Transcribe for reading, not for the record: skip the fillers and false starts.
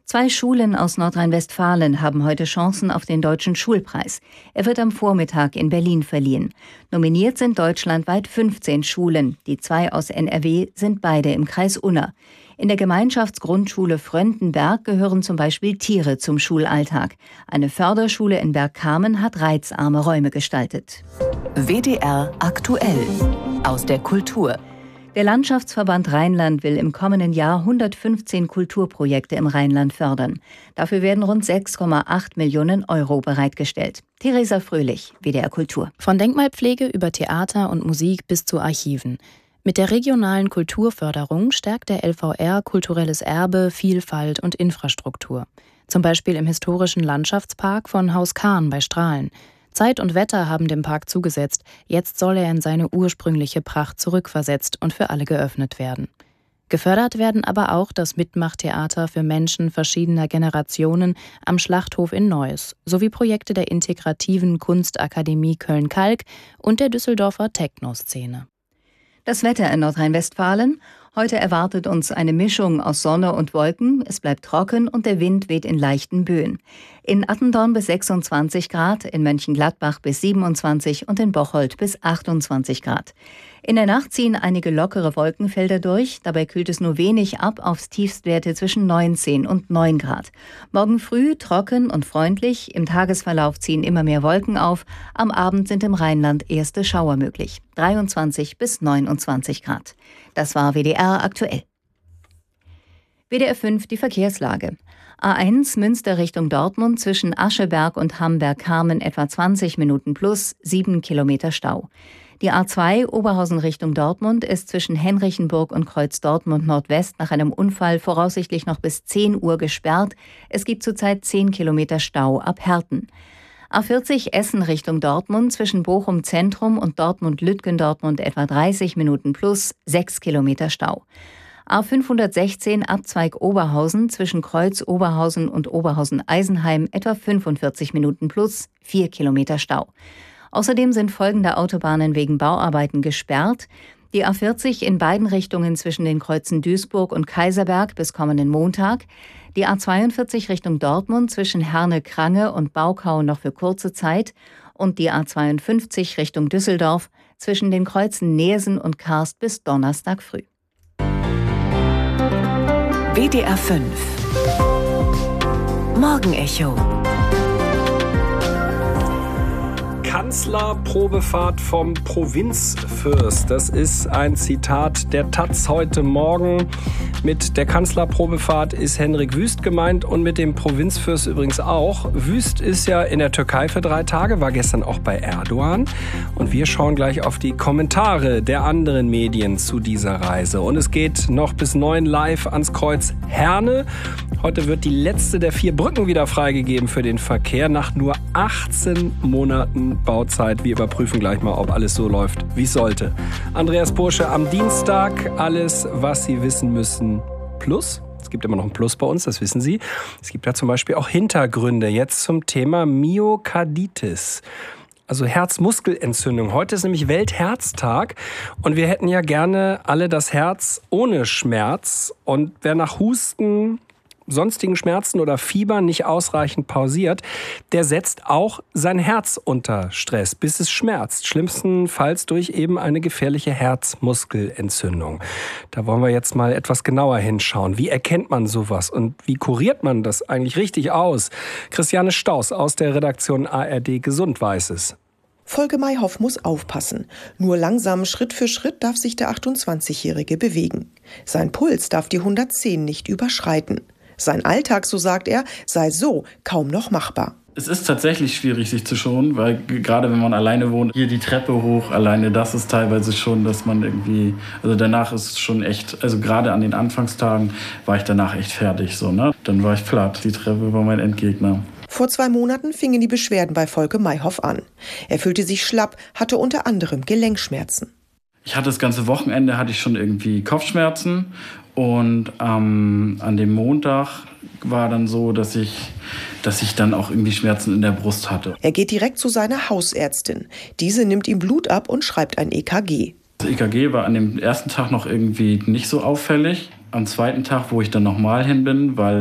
2 Schulen aus Nordrhein-Westfalen haben heute Chancen auf den Deutschen Schulpreis. Er wird am Vormittag in Berlin verliehen. Nominiert sind deutschlandweit 15 Schulen. Die 2 aus NRW sind beide im Kreis Unna. In der Gemeinschaftsgrundschule Fröndenberg gehören zum Beispiel Tiere zum Schulalltag. Eine Förderschule in Bergkamen hat reizarme Räume gestaltet. WDR aktuell aus der Kultur. Der Landschaftsverband Rheinland will im kommenden Jahr 115 Kulturprojekte im Rheinland fördern. Dafür werden rund 6,8 Millionen Euro bereitgestellt. Theresa Fröhlich, WDR Kultur. Von Denkmalpflege über Theater und Musik bis zu Archiven. Mit der regionalen Kulturförderung stärkt der LVR kulturelles Erbe, Vielfalt und Infrastruktur. Zum Beispiel im historischen Landschaftspark von Haus Kahn bei Strahlen. Zeit und Wetter haben dem Park zugesetzt. Jetzt soll er in seine ursprüngliche Pracht zurückversetzt und für alle geöffnet werden. Gefördert werden aber auch das Mitmachtheater für Menschen verschiedener Generationen am Schlachthof in Neuss sowie Projekte der integrativen Kunstakademie Köln-Kalk und der Düsseldorfer Techno-Szene. Das Wetter in Nordrhein-Westfalen. Heute erwartet uns eine Mischung aus Sonne und Wolken. Es bleibt trocken und der Wind weht in leichten Böen. In Attendorn bis 26 Grad, in Mönchengladbach bis 27 und in Bocholt bis 28 Grad. In der Nacht ziehen einige lockere Wolkenfelder durch. Dabei kühlt es nur wenig ab aufs Tiefstwerte zwischen 19 und 9 Grad. Morgen früh trocken und freundlich. Im Tagesverlauf ziehen immer mehr Wolken auf. Am Abend sind im Rheinland erste Schauer möglich. 23 bis 29 Grad. Das war WDR aktuell. WDR 5 die Verkehrslage. A1 Münster Richtung Dortmund zwischen Ascheberg und Hamberg-Kamen etwa 20 Minuten plus 7 Kilometer Stau. Die A2 Oberhausen Richtung Dortmund ist zwischen Henrichenburg und Kreuz Dortmund Nordwest nach einem Unfall voraussichtlich noch bis 10 Uhr gesperrt. Es gibt zurzeit 10 Kilometer Stau ab Herten. A40 Essen Richtung Dortmund zwischen Bochum Zentrum und Dortmund-Lütgendortmund etwa 30 Minuten plus 6 Kilometer Stau. A516 Abzweig Oberhausen zwischen Kreuz Oberhausen und Oberhausen-Eisenheim etwa 45 Minuten plus 4 Kilometer Stau. Außerdem sind folgende Autobahnen wegen Bauarbeiten gesperrt. Die A40 in beiden Richtungen zwischen den Kreuzen Duisburg und Kaiserberg bis kommenden Montag. Die A42 Richtung Dortmund zwischen Herne-Krange und Baukau noch für kurze Zeit. Und die A52 Richtung Düsseldorf zwischen den Kreuzen Neersen und Karst bis Donnerstag früh. WDR 5 Morgenecho. Kanzlerprobefahrt vom Provinzfürst. Das ist ein Zitat der Taz heute Morgen. Mit der Kanzlerprobefahrt ist Henrik Wüst gemeint und mit dem Provinzfürst übrigens auch. Wüst ist ja in der Türkei für 3 Tage, war gestern auch bei Erdogan. Und wir schauen gleich auf die Kommentare der anderen Medien zu dieser Reise. Und es geht noch bis 9 live ans Kreuz Herne. Heute wird die letzte der 4 Brücken wieder freigegeben für den Verkehr nach nur 18 Monaten Bauzeit. Wir überprüfen gleich mal, ob alles so läuft, wie es sollte. Andreas Bursche am Dienstag. Alles, was Sie wissen müssen. Plus. Es gibt immer noch ein Plus bei uns, das wissen Sie. Es gibt ja zum Beispiel auch Hintergründe. Jetzt zum Thema Myokarditis. Also Herzmuskelentzündung. Heute ist nämlich Weltherztag und wir hätten ja gerne alle das Herz ohne Schmerz. Und wer nach Husten, sonstigen Schmerzen oder Fieber nicht ausreichend pausiert, der setzt auch sein Herz unter Stress, bis es schmerzt. Schlimmstenfalls durch eben eine gefährliche Herzmuskelentzündung. Da wollen wir jetzt mal etwas genauer hinschauen. Wie erkennt man sowas und wie kuriert man das eigentlich richtig aus? Christiane Staus aus der Redaktion ARD Gesund weiß es. Volker Mayhoff muss aufpassen. Nur langsam, Schritt für Schritt darf sich der 28-Jährige bewegen. Sein Puls darf die 110 nicht überschreiten. Sein Alltag, so sagt er, sei so kaum noch machbar. Es ist tatsächlich schwierig, sich zu schonen, weil gerade wenn man alleine wohnt, hier die Treppe hoch, alleine das ist teilweise schon, dass man irgendwie, also danach ist es schon echt, also gerade an den Anfangstagen war ich danach echt fertig, so, ne? Dann war ich platt, die Treppe war mein Endgegner. Vor 2 Monaten fingen die Beschwerden bei Volker Mayhoff an. Er fühlte sich schlapp, hatte unter anderem Gelenkschmerzen. Ich hatte das ganze Wochenende, hatte ich schon irgendwie Kopfschmerzen. Und an dem Montag war dann so, dass ich dann auch irgendwie Schmerzen in der Brust hatte. Er geht direkt zu seiner Hausärztin. Diese nimmt ihm Blut ab und schreibt ein EKG. Das EKG war an dem ersten Tag noch irgendwie nicht so auffällig. Am zweiten Tag, wo ich dann nochmal hin bin, weil